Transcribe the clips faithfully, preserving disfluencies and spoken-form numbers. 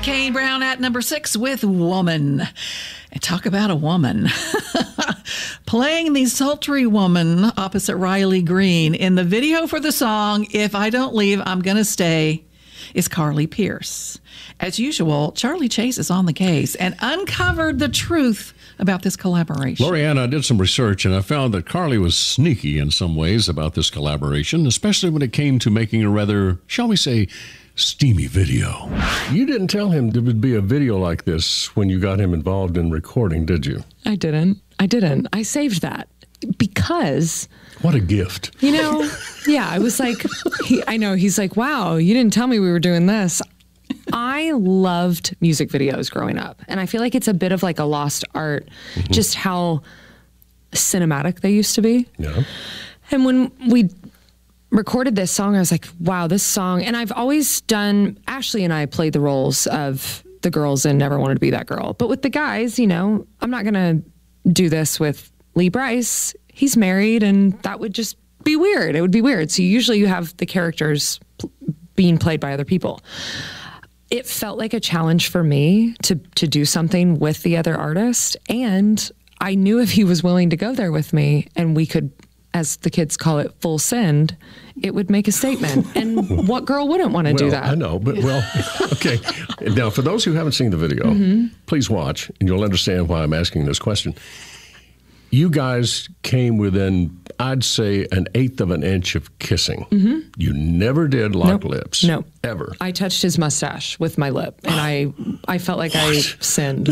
Kane Brown at number six with Woman. And talk about a woman. Playing the sultry woman opposite Riley Green in the video for the song, If I Don't Leave, I'm Gonna Stay, is Carly Pearce. As usual, Charlie Chase is on the case and uncovered the truth about this collaboration. Lorianne, I did some research and I found that Carly was sneaky in some ways about this collaboration, especially when it came to making a rather, shall we say, steamy video. You didn't tell him there would be a video like this when you got him involved in recording, did you? I didn't. I didn't. I saved that because... What a gift. You know, yeah, I was like, he, I know, he's like, wow, you didn't tell me we were doing this. I loved music videos growing up, and I feel like it's a bit of like a lost art, mm-hmm. just how cinematic they used to be. Yeah. And when we recorded this song, I was like, wow, this song, and I've always done, Ashley and I played the roles of the girls in Never Wanted to Be That Girl. But with the guys, you know, I'm not going to do this with Lee Brice. He's married, and that would just be weird. It would be weird. So usually you have the characters pl- being played by other people. It felt like a challenge for me to to do something with the other artist, and I knew if he was willing to go there with me and we could, as the kids call it, full send, it would make a statement. And what girl wouldn't want to well, do that? I know, but well, okay. Now, for those who haven't seen the video, mm-hmm. please watch, and you'll understand why I'm asking this question. You guys came within, I'd say, an eighth of an inch of kissing. Mm-hmm. You never did lock nope. lips. No. Ever. I touched his mustache with my lip, and I, I felt like what? I sinned.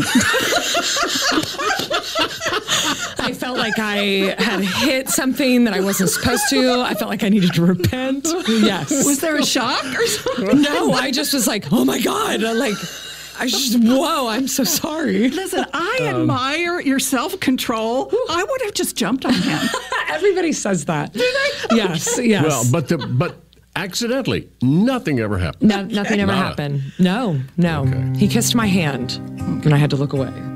I felt like I had hit something that I wasn't supposed to. I felt like I needed to repent. Yes. Was there a shock or something? No, I just was like, oh my God. I like... I just, whoa, I'm so sorry. Listen, I um, admire your self-control. I would have just jumped on him. Everybody says that. Do they? Yes, okay. yes. Well, but the, but accidentally, nothing ever happened. No, nothing ever Nada. happened. No, no. Okay. He kissed my hand, and I had to look away.